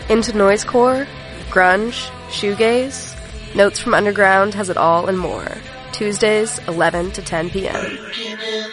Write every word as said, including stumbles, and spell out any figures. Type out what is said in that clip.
Into noisecore, grunge, shoegaze, Notes from Underground has it all and more. Tuesdays, eleven to ten p.m.